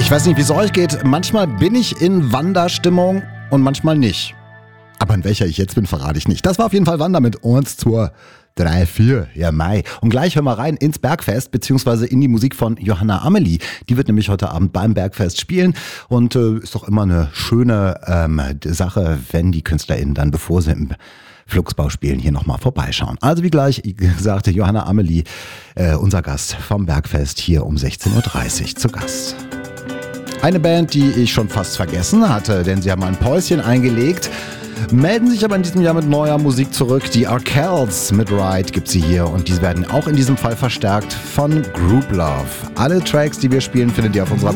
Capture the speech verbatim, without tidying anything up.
Ich weiß nicht, wie es euch geht. Manchmal bin ich in Wanderstimmung und manchmal nicht. Aber in welcher ich jetzt bin, verrate ich nicht. Das war auf jeden Fall Wander mit eins, zwei, drei, vier, ja Mai. Und gleich hören wir rein ins Bergfest, beziehungsweise in die Musik von Johanna Amelie. Die wird nämlich heute Abend beim Bergfest spielen. Und äh, ist doch immer eine schöne ähm, Sache, wenn die KünstlerInnen dann, bevor sie im Flugsbau spielen, hier nochmal vorbeischauen. Also wie gleich sagte Johanna Amelie, äh, unser Gast vom Bergfest, hier um sechzehn Uhr dreißig zu Gast. Eine Band, die ich schon fast vergessen hatte, denn sie haben ein Päuschen eingelegt, melden sich aber in diesem Jahr mit neuer Musik zurück. Die Arkells mit Ride gibt sie hier und die werden auch in diesem Fall verstärkt von Group Love. Alle Tracks, die wir spielen, findet ihr auf unserer